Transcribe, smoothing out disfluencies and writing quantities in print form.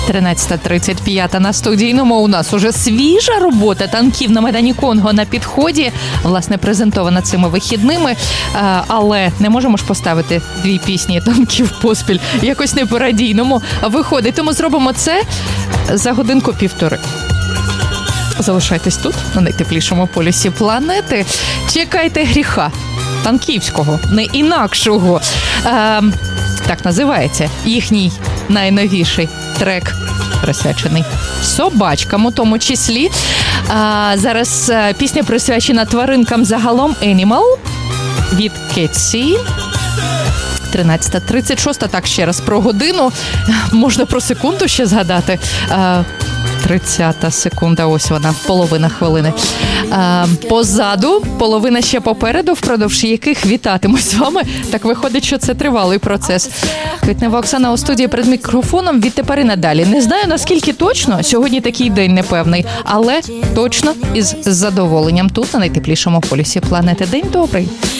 13:35 на студійному. У нас уже свіжа робота танків на Майдані Конго на підході. Власне, презентована цими вихідними. Але не можемо ж поставити дві пісні танків поспіль. Якось не по-радійному виходить. Тому зробимо це за годинку-півтори. Залишайтесь тут, на найтеплішому полюсі планети. Чекайте гріха. Танківського, не інакшого. Так називається їхній найновіший трек, присвячений собачкам у тому числі. Зараз пісня присвячена тваринкам загалом, Animal від Кетсі. 13:36, так ще раз про годину. Можна про секунду ще згадати. 30 секунда, ось вона, половина хвилини. Позаду, половина ще попереду, впродовж яких вітатимусь з вами. Так виходить, що це тривалий процес. Квітнева Оксана у студії перед мікрофоном відтепер і надалі. Не знаю, наскільки точно, сьогодні такий день непевний, але точно із задоволенням тут, на найтеплішому полюсі планети. День добрий.